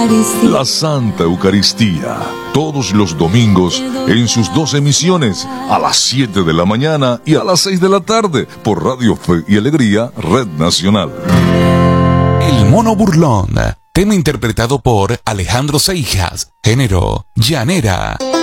La Santa Eucaristía, todos los domingos en sus 2 emisiones, a las 7 de la mañana y a las 6 de la tarde, por Radio Fe y Alegría, Red Nacional. El Mono Burlón, tema interpretado por Alejandro Seijas, género llanera.